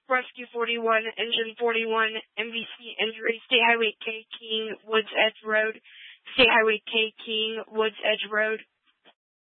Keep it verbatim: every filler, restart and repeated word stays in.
Rescue forty-one, Engine forty-one, M V C injury, State Highway K King, Woods Edge Road, State Highway K King, Woods Edge Road.